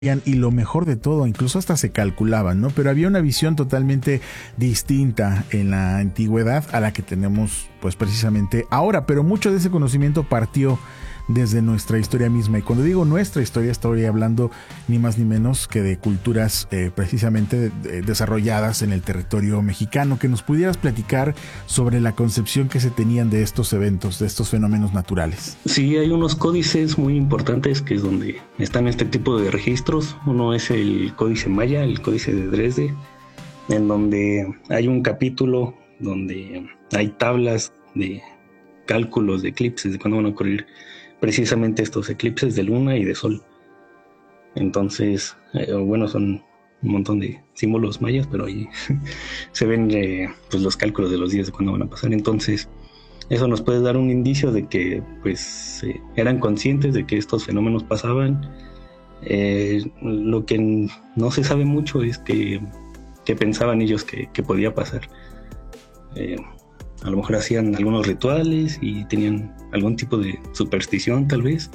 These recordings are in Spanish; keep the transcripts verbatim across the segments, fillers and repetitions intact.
y lo mejor de todo, incluso hasta se calculaban, ¿no? Pero había una visión totalmente distinta en la antigüedad a la que tenemos, pues precisamente ahora, pero mucho de ese conocimiento partió desde nuestra historia misma. Y cuando digo nuestra historia, estoy hablando ni más ni menos que de culturas eh, precisamente de, de, desarrolladas en el territorio mexicano. Que nos pudieras platicar sobre la concepción que se tenían de estos eventos, de estos fenómenos naturales. Sí, hay unos códices muy importantes que es donde están este tipo de registros. Uno es el Códice Maya, el Códice de Dresde, en donde hay un capítulo donde hay tablas de cálculos de eclipses, de cuándo van a ocurrir precisamente estos eclipses de luna y de sol. Entonces, eh, bueno, son un montón de símbolos mayas, pero ahí se ven eh, pues los cálculos de los días de cuándo van a pasar. Entonces, eso nos puede dar un indicio de que pues eh, eran conscientes de que estos fenómenos pasaban. Eh, lo que no se sabe mucho es que, que pensaban ellos que, que podía pasar. Eh, A lo mejor hacían algunos rituales y tenían algún tipo de superstición, tal vez.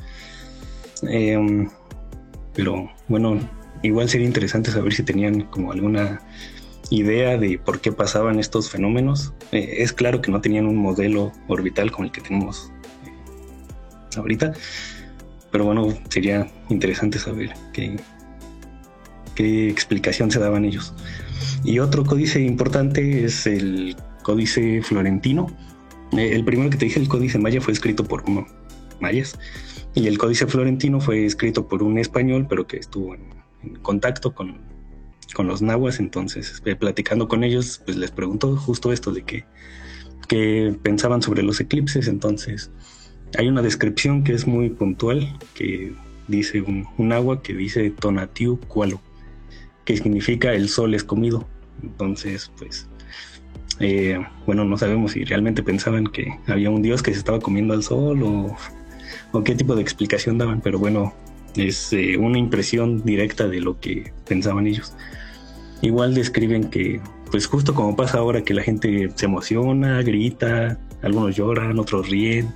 Eh, pero bueno, igual sería interesante saber si tenían como alguna idea de por qué pasaban estos fenómenos. Eh, es claro que no tenían un modelo orbital como el que tenemos eh, ahorita. Pero bueno, sería interesante saber qué, qué explicación se daban ellos. Y otro códice importante es el Códice Florentino. El primero que te dije, el Códice Maya, fue escrito por mayas, y el Códice Florentino fue escrito por un español, pero que estuvo en, en contacto con, con los nahuas. Entonces, eh, platicando con ellos, pues les preguntó justo esto de que, que pensaban sobre los eclipses. Entonces, hay una descripción que es muy puntual, que dice un, un agua que dice Tonatiu Cualo, que significa el sol es comido. Entonces, pues Eh, bueno, no sabemos si realmente pensaban que había un dios que se estaba comiendo al sol o, o qué tipo de explicación daban, pero bueno, es eh, una impresión directa de lo que pensaban ellos. Igual describen que, pues justo como pasa ahora, que la gente se emociona, grita, algunos lloran, otros ríen.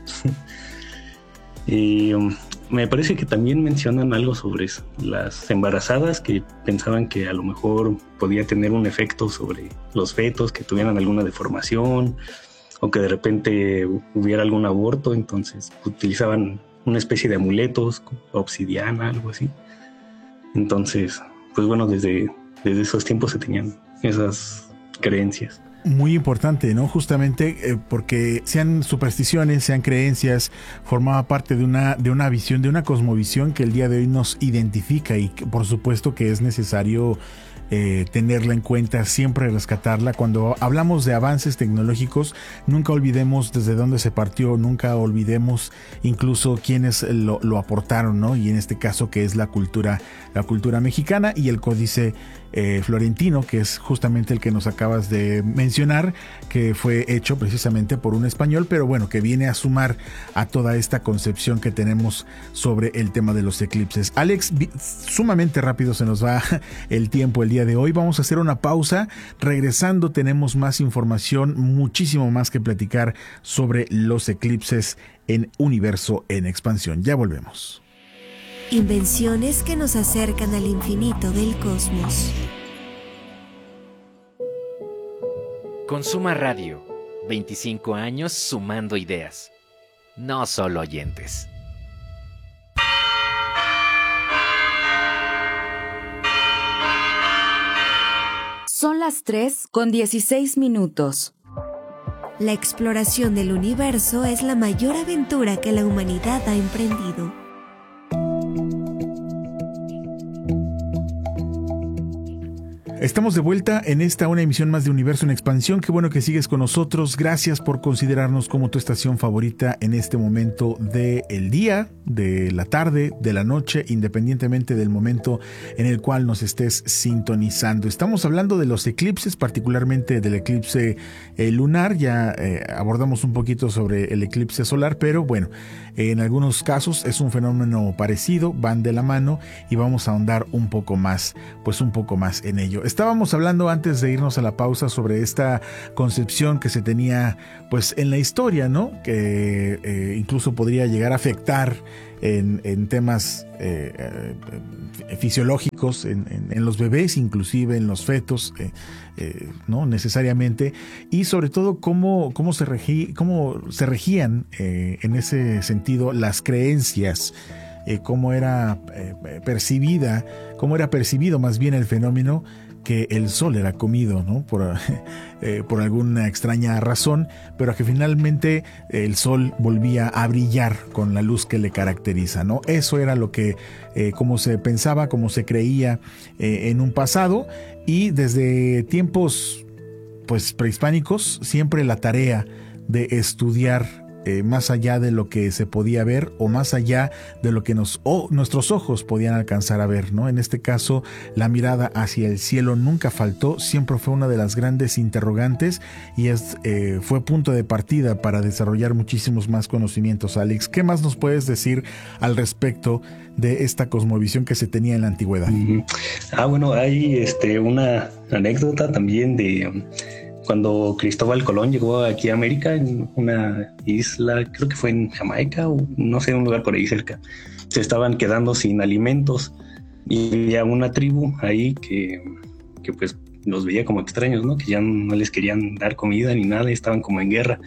y um, me parece que también mencionan algo sobre eso, las embarazadas que pensaban que a lo mejor podía tener un efecto sobre los fetos, que tuvieran alguna deformación o que de repente hubiera algún aborto. Entonces utilizaban una especie de amuletos, obsidiana, algo así. Entonces, pues bueno, desde, desde esos tiempos se tenían esas creencias. Muy importante, ¿no? Justamente eh, porque sean supersticiones, sean creencias, formaba parte de una, de una visión, de una cosmovisión que el día de hoy nos identifica, y que, por supuesto que es necesario eh, tenerla en cuenta, siempre rescatarla. Cuando hablamos de avances tecnológicos, nunca olvidemos desde dónde se partió, nunca olvidemos incluso quiénes lo, lo aportaron, ¿no? Y en este caso, que es la cultura, la cultura mexicana, y el Códice Eh, Florentino, que es justamente el que nos acabas de mencionar, que fue hecho precisamente por un español, pero bueno, que viene a sumar a toda esta concepción que tenemos sobre el tema de los eclipses. Alex, sumamente rápido se nos va el tiempo el día de hoy. Vamos a hacer una pausa. Regresando tenemos más información, muchísimo más que platicar sobre los eclipses en Universo en Expansión. Ya volvemos. Invenciones que nos acercan al infinito del cosmos. Consuma Radio, veinticinco años sumando ideas, no solo oyentes. Son las tres con dieciséis minutos. La exploración del universo es la mayor aventura que la humanidad ha emprendido. Estamos de vuelta en esta una emisión más de Universo en Expansión. Qué bueno que sigues con nosotros. Gracias por considerarnos como tu estación favorita en este momento del día, de la tarde, de la noche, independientemente del momento en el cual nos estés sintonizando. Estamos hablando de los eclipses, particularmente del eclipse eh, lunar. Ya eh, abordamos un poquito sobre el eclipse solar, pero bueno, eh, en algunos casos es un fenómeno parecido, van de la mano, y vamos a ahondar un poco más, pues un poco más en ello. estábamos hablando antes de irnos a la pausa sobre esta concepción que se tenía pues en la historia, ¿no? Que eh, incluso podría llegar a afectar en, en temas eh, eh, fisiológicos, en, en, en los bebés, inclusive en los fetos, eh, eh, no necesariamente, y sobre todo cómo, cómo, se, regi, cómo se regían eh, en ese sentido las creencias, eh, cómo era eh, percibida, cómo era percibido más bien el fenómeno que el sol era comido, ¿no? Por, eh, por alguna extraña razón, pero que finalmente el sol volvía a brillar con la luz que le caracteriza, ¿no? Eso era lo que, eh, como se pensaba, como se creía eh, en un pasado, y desde tiempos pues prehispánicos siempre la tarea de estudiar Eh, más allá de lo que se podía ver o más allá de lo que nos, oh, nuestros ojos podían alcanzar a ver, ¿no? En este caso, la mirada hacia el cielo nunca faltó, siempre fue una de las grandes interrogantes y es, eh, fue punto de partida para desarrollar muchísimos más conocimientos. Alex, ¿qué más nos puedes decir al respecto de esta cosmovisión que se tenía en la antigüedad? Uh-huh. Ah, bueno, hay este, una anécdota también de... Um, cuando Cristóbal Colón llegó aquí a América, en una isla, creo que fue en Jamaica o no sé, un lugar por ahí cerca, se estaban quedando sin alimentos y había una tribu ahí que, que pues los veía como extraños, ¿no? Que ya no les querían dar comida ni nada, estaban como en guerra.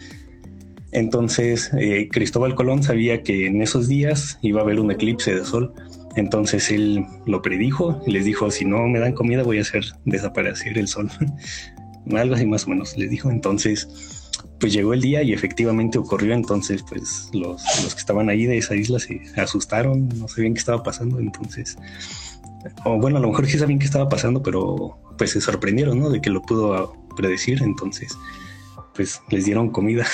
Entonces eh, Cristóbal Colón sabía que en esos días iba a haber un eclipse de sol. Entonces él lo predijo y les dijo, si no me dan comida voy a hacer desaparecer el sol. Algo así más o menos les dijo. Entonces pues llegó el día y efectivamente ocurrió. Entonces pues los, los que estaban ahí de esa isla se asustaron, no sabían qué estaba pasando. Entonces, o bueno, a lo mejor sí sabían qué estaba pasando, pero pues se sorprendieron, ¿no? De que lo pudo predecir. Entonces pues les dieron comida.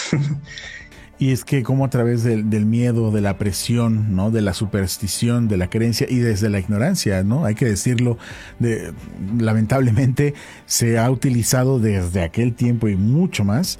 Y es que como a través del, del miedo, de la presión, ¿no? De la superstición, de la creencia y desde la ignorancia, ¿no? Hay que decirlo, de, lamentablemente se ha utilizado desde aquel tiempo y mucho más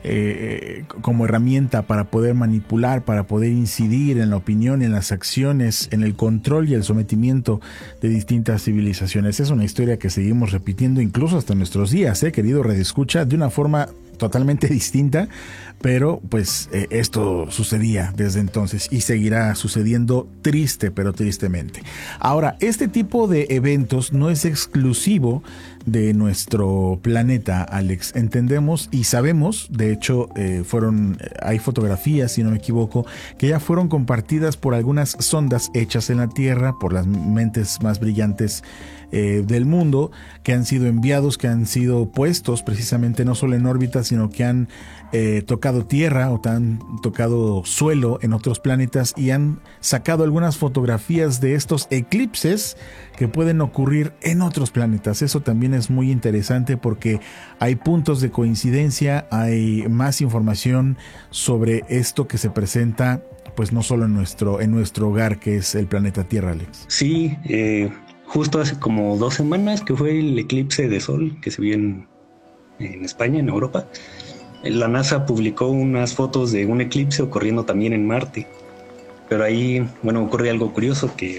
eh, como herramienta para poder manipular, para poder incidir en la opinión, en las acciones, en el control y el sometimiento de distintas civilizaciones. Es una historia que seguimos repitiendo incluso hasta nuestros días, ¿eh, querido radioescucha? De una forma totalmente distinta, pero pues eh, esto sucedía desde entonces y seguirá sucediendo triste, pero tristemente. Ahora, este tipo de eventos no es exclusivo de nuestro planeta, Alex. Entendemos y sabemos, de hecho, eh, fueron, hay fotografías, si no me equivoco, que ya fueron compartidas por algunas sondas hechas en la Tierra, por las mentes más brillantes eh, del mundo, que han sido enviados, que han sido puestos precisamente no solo en órbita, sino que han eh, tocado tierra o han tocado suelo en otros planetas y han sacado algunas fotografías de estos eclipses que pueden ocurrir en otros planetas. Eso también es muy interesante porque hay puntos de coincidencia, hay más información sobre esto que se presenta, pues no solo en nuestro, en nuestro hogar, que es el planeta Tierra, Alex. Sí, eh, justo hace como dos semanas que fue el eclipse de sol que se vio en, en España, en Europa. La NASA publicó unas fotos de un eclipse ocurriendo también en Marte. Pero ahí, bueno, ocurre algo curioso que...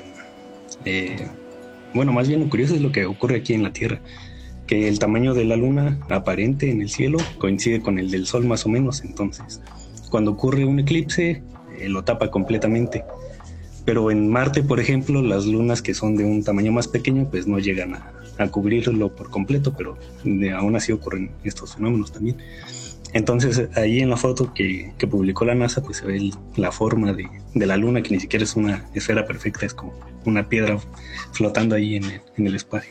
Eh, bueno, más bien lo curioso es lo que ocurre aquí en la Tierra. Que el tamaño de la luna aparente en el cielo coincide con el del sol más o menos. Entonces, cuando ocurre un eclipse, eh, lo tapa completamente. Pero en Marte, por ejemplo, las lunas que son de un tamaño más pequeño, pues no llegan a, a cubrirlo por completo, pero de, aún así ocurren estos fenómenos también. Entonces, ahí en la foto que, que publicó la NASA, pues se ve el, la forma de, de la luna, que ni siquiera es una esfera perfecta, es como una piedra flotando ahí en el, en el espacio.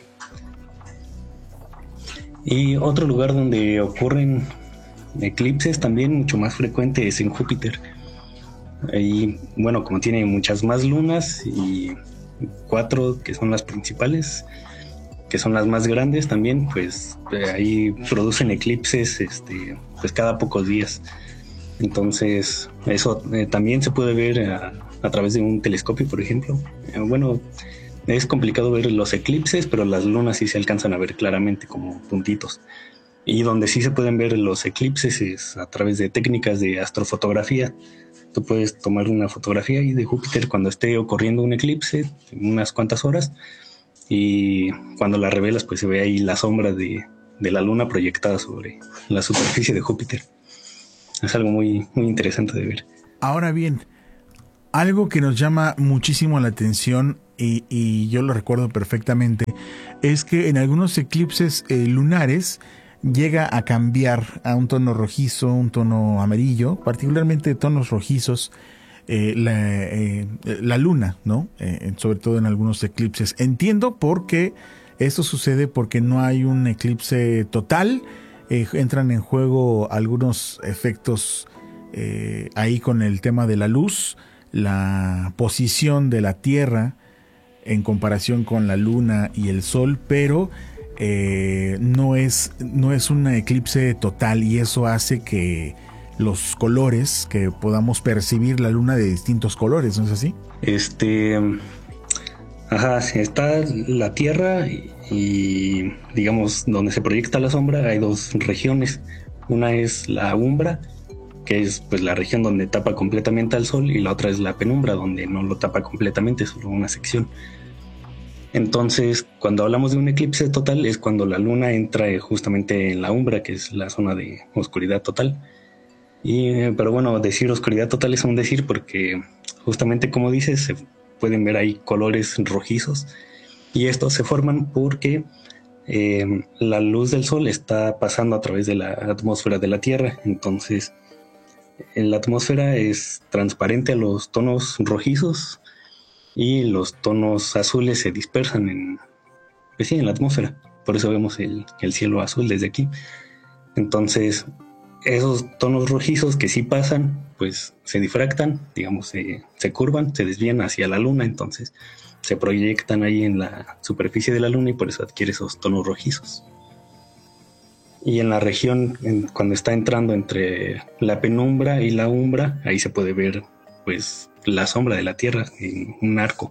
Y otro lugar donde ocurren eclipses también mucho más frecuente es en Júpiter. Ahí, bueno, como tiene muchas más lunas y cuatro que son las principales, que son las más grandes también, pues eh, ahí producen eclipses este, pues cada pocos días. Entonces eso eh, también se puede ver a, a través de un telescopio, por ejemplo. Eh, bueno, es complicado ver los eclipses, pero las lunas sí se alcanzan a ver claramente como puntitos. Y donde sí se pueden ver los eclipses es a través de técnicas de astrofotografía. Tú puedes tomar una fotografía ahí de Júpiter cuando esté ocurriendo un eclipse, unas cuantas horas, y cuando la revelas pues se ve ahí la sombra de, de la luna proyectada sobre la superficie de Júpiter. Es algo muy, muy interesante de ver. Ahora bien, algo que nos llama muchísimo la atención, y, y yo lo recuerdo perfectamente, es que en algunos eclipses eh, lunares llega a cambiar a un tono rojizo, un tono amarillo, particularmente tonos rojizos, eh, la, eh, la luna, ¿no? Eh, sobre todo en algunos eclipses. Entiendo por qué esto sucede, porque no hay un eclipse total, eh, entran en juego algunos efectos eh, ahí con el tema de la luz, la posición de la Tierra en comparación con la luna y el sol, pero eh, no es, no es un eclipse total, y eso hace que los colores, que podamos percibir la luna de distintos colores, ¿no es así? Este, ajá, está la Tierra y, y digamos donde se proyecta la sombra hay dos regiones. Una es la umbra, que es pues la región donde tapa completamente al sol, y la otra es la penumbra, donde no lo tapa completamente, solo una sección. Entonces, cuando hablamos de un eclipse total es cuando la luna entra justamente en la umbra, que es la zona de oscuridad total. Y, pero bueno, decir oscuridad total es un decir, porque justamente como dices, se pueden ver ahí colores rojizos, y estos se forman porque eh, la luz del sol está pasando a través de la atmósfera de la Tierra. Entonces, la atmósfera es transparente a los tonos rojizos, y los tonos azules se dispersan en, pues sí, en la atmósfera. Por eso vemos el, el cielo azul desde aquí. Entonces, esos tonos rojizos que sí pasan, pues se difractan, digamos, se, se curvan, se desvían hacia la luna, entonces se proyectan ahí en la superficie de la luna, y por eso adquiere esos tonos rojizos. Y en la región, en, cuando está entrando entre la penumbra y la umbra, ahí se puede ver pues la sombra de la Tierra en un arco.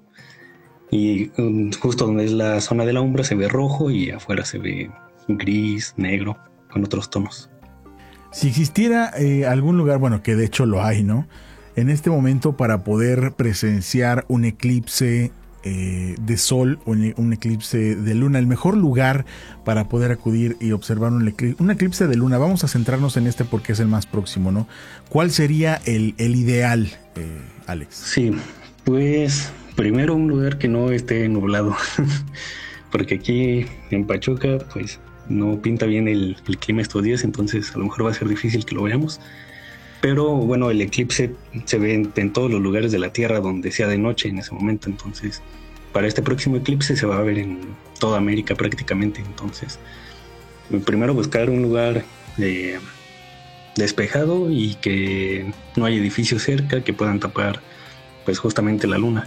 Y um, justo donde es la zona de la umbra se ve rojo, y afuera se ve gris, negro, con otros tonos. Si existiera eh, algún lugar, bueno, que de hecho lo hay, ¿no?, en este momento para poder presenciar un eclipse eh, de sol o un, un eclipse de luna, el mejor lugar para poder acudir y observar un eclipse, un eclipse de luna, vamos a centrarnos en este porque es el más próximo, ¿no? ¿Cuál sería el, el ideal, eh, Alex? Sí, pues primero un lugar que no esté nublado, porque aquí en Pachuca pues no pinta bien el, el clima estos días, entonces a lo mejor va a ser difícil que lo veamos. Pero bueno, el eclipse se ve en, en todos los lugares de la Tierra donde sea de noche en ese momento. Entonces, para este próximo eclipse se va a ver en toda América prácticamente. Entonces, primero buscar un lugar eh, despejado y que no haya edificios cerca que puedan tapar pues justamente la luna.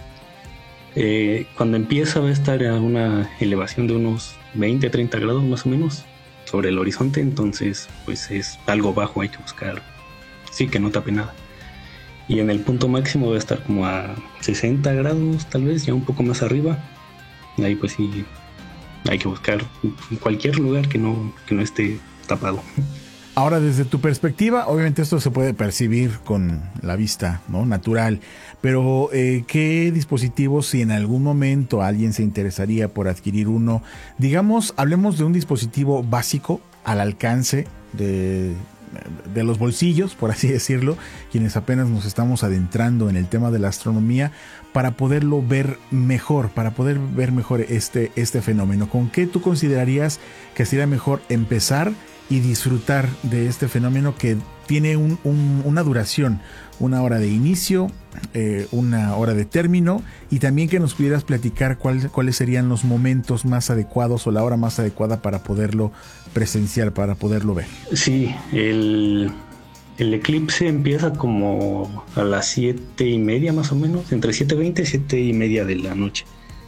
Eh, cuando empieza va a estar a una elevación de unos veinte a treinta grados más o menos sobre el horizonte. Entonces, pues es algo bajo, hay que buscar sí que no tape nada. Y en el punto máximo va a estar como a sesenta grados, tal vez, ya un poco más arriba. Y ahí pues sí, hay que buscar cualquier lugar que no, que no esté tapado. Ahora, desde tu perspectiva, obviamente esto se puede percibir con la vista, ¿no?, natural, pero eh, ¿qué dispositivos, si en algún momento alguien se interesaría por adquirir uno, digamos, hablemos de un dispositivo básico al alcance de... de los bolsillos, por así decirlo, quienes apenas nos estamos adentrando en el tema de la astronomía, para poderlo ver mejor, para poder ver mejor este, este fenómeno? ¿Con qué tú considerarías que sería mejor empezar y disfrutar de este fenómeno que tiene un, un, una duración, una hora de inicio, eh, una hora de término, y también que nos pudieras platicar cuál, cuáles serían los momentos más adecuados o la hora más adecuada para poderlo presenciar, para poderlo ver? Sí, el, el eclipse empieza como a las siete y media más o menos, entre siete veinte y siete y media de la noche,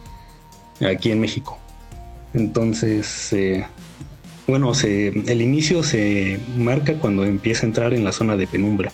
aquí en México. Entonces, eh, bueno, se, el inicio se marca cuando empieza a entrar en la zona de penumbra.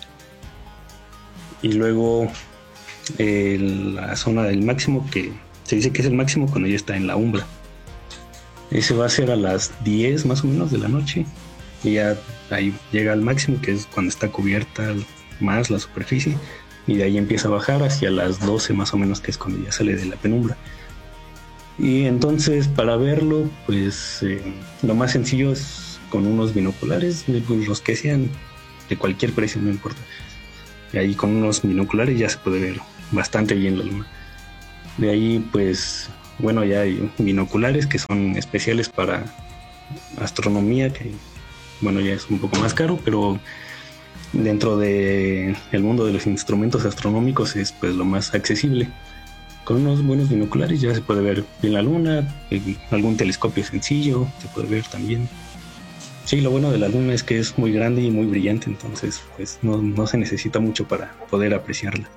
Y luego eh, la zona del máximo, que se dice que es el máximo cuando ya está en la umbra. Ese va a ser a las diez más o menos de la noche. Y ya ahí llega al máximo, que es cuando está cubierta más la superficie. Y de ahí empieza a bajar hacia las doce más o menos, que es cuando ya sale de la penumbra. Y entonces para verlo, pues eh, lo más sencillo es con unos binoculares, pues, los que sean de cualquier precio, no importa. Y ahí con unos binoculares ya se puede ver bastante bien la luna. De ahí pues, bueno, ya hay binoculares que son especiales para astronomía, que bueno, ya es un poco más caro, pero dentro de el mundo de los instrumentos astronómicos es pues lo más accesible. Con unos buenos binoculares ya se puede ver bien la luna, algún telescopio sencillo se puede ver también. Sí, lo bueno de la luna es que es muy grande y muy brillante, entonces pues no, no se necesita mucho para poder apreciarla.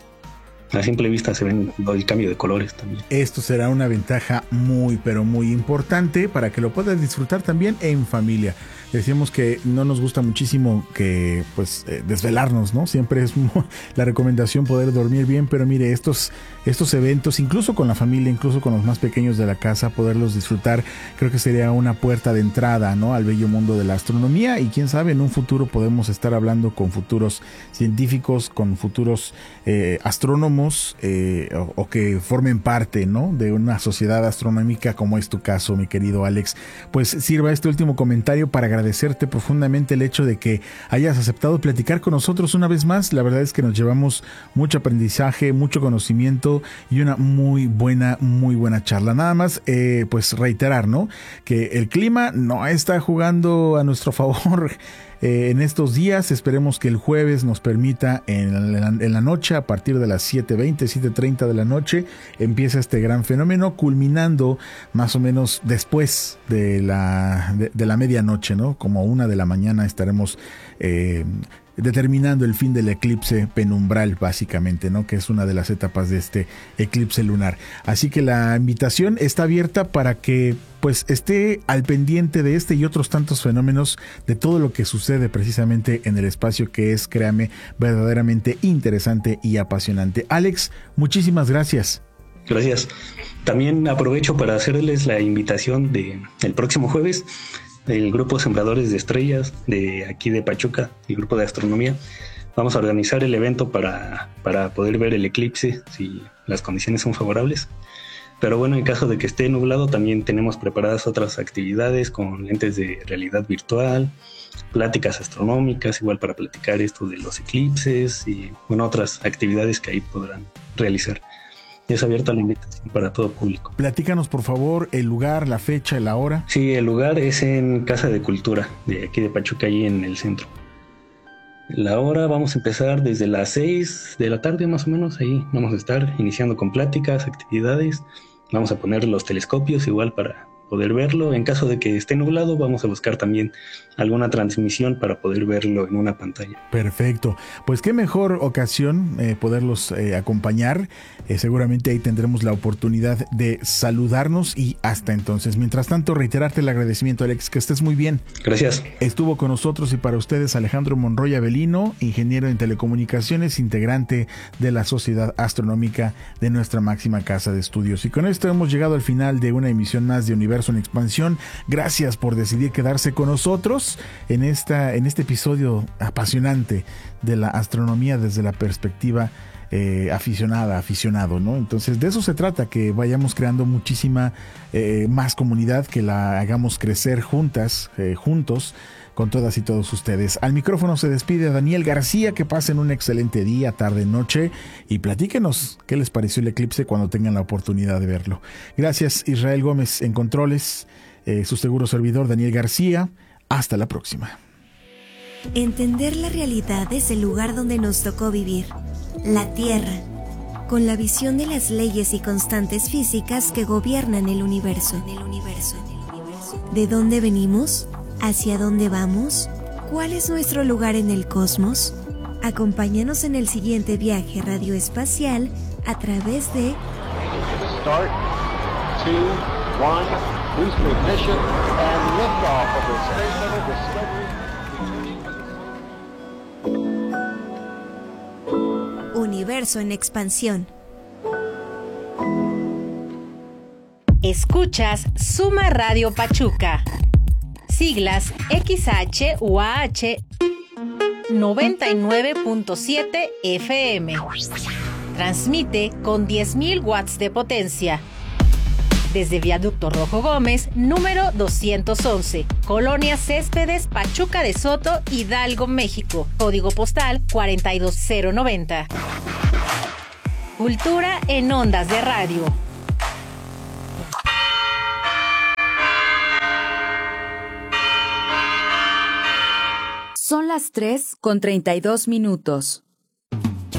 A simple vista se ven el cambio de colores también. Esto será una ventaja muy, pero muy importante para que lo puedas disfrutar también en familia. Decíamos que no nos gusta muchísimo que pues eh, desvelarnos, ¿no? Siempre es muy, la recomendación poder dormir bien, pero mire, estos, estos eventos, incluso con la familia, incluso con los más pequeños de la casa, poderlos disfrutar, creo que sería una puerta de entrada, ¿no? Al bello mundo de la astronomía, y quién sabe, en un futuro podemos estar hablando con futuros científicos, con futuros eh, astrónomos, eh, o, o que formen parte, ¿no? De una sociedad astronómica como es tu caso, mi querido Alex. Pues sirva este último comentario para agradecerte profundamente el hecho de que hayas aceptado platicar con nosotros una vez más. La verdad es que nos llevamos mucho aprendizaje, mucho conocimiento y una muy buena, muy buena charla. Nada más, eh, pues reiterar, ¿no? Que el clima no está jugando a nuestro favor eh, en estos días. Esperemos que el jueves nos permita en la, en la noche, a partir de las siete veinte, siete treinta de la noche, empieza este gran fenómeno, culminando más o menos después de la, de, de la medianoche, ¿no? Como una de la mañana estaremos eh, determinando el fin del eclipse penumbral, básicamente, ¿no? Que es una de las etapas de este eclipse lunar. Así que la invitación está abierta para que pues esté al pendiente de este y otros tantos fenómenos, de todo lo que sucede precisamente en el espacio, que es, créame, verdaderamente interesante y apasionante. Alex, muchísimas gracias. Gracias. También aprovecho para hacerles la invitación de el próximo jueves. El grupo Sembradores de Estrellas de aquí de Pachuca, el grupo de astronomía, vamos a organizar el evento para, para poder ver el eclipse si las condiciones son favorables. Pero bueno, en caso de que esté nublado, también tenemos preparadas otras actividades con lentes de realidad virtual, pláticas astronómicas, igual para platicar esto de los eclipses y bueno, otras actividades que ahí podrán realizar. Es abierta la invitación para todo público. Platícanos, por favor, el lugar, la fecha, la hora. Sí, el lugar es en Casa de Cultura, de aquí de Pachuca, ahí en el centro. La hora vamos a empezar desde las seis de la tarde más o menos, ahí vamos a estar iniciando con pláticas, actividades. Vamos a poner los telescopios igual para poder verlo. En caso de que esté nublado, vamos a buscar también alguna transmisión para poder verlo en una pantalla. Perfecto. Pues qué mejor ocasión eh, poderlos eh, acompañar. Eh, seguramente ahí tendremos la oportunidad de saludarnos y hasta entonces. Mientras tanto, reiterarte el agradecimiento, Alex, que estés muy bien. Gracias. Estuvo con nosotros y para ustedes Alejandro Monroy Avelino, ingeniero en telecomunicaciones, integrante de la Sociedad Astronómica de nuestra máxima casa de estudios. Y con esto hemos llegado al final de una emisión más de Universo en Expansión. Gracias por decidir quedarse con nosotros en esta en este episodio apasionante de la astronomía desde la perspectiva eh, aficionada, aficionado, ¿no? Entonces de eso se trata, que vayamos creando muchísima eh, más comunidad, que la hagamos crecer juntas, eh, juntos, con todas y todos ustedes. Al micrófono se despide Daniel García. Que pasen un excelente día, tarde, noche, y platíquenos qué les pareció el eclipse cuando tengan la oportunidad de verlo. Gracias, Israel Gómez en controles, eh, su seguro servidor Daniel García. Hasta la próxima. Entender la realidad es el lugar donde nos tocó vivir, la Tierra, con la visión de las leyes y constantes físicas que gobiernan el universo. El universo. ¿De dónde venimos? ¿Hacia dónde vamos? ¿Cuál es nuestro lugar en el cosmos? Acompáñanos en el siguiente viaje radioespacial a través de Start, two, one, boost ignition, and liftoff of the Space Shuttle Discovery. Universo en Expansión. Escuchas Suma Radio Pachuca. Siglas X H U A H noventa y nueve punto siete F M. Transmite con diez mil watts de potencia. desde Viaducto Rojo Gómez, número doscientos once, Colonia Céspedes, Pachuca de Soto, Hidalgo, México, código postal cuarenta y dos cero noventa. Cultura en ondas de radio. Son las tres con treinta y dos minutos.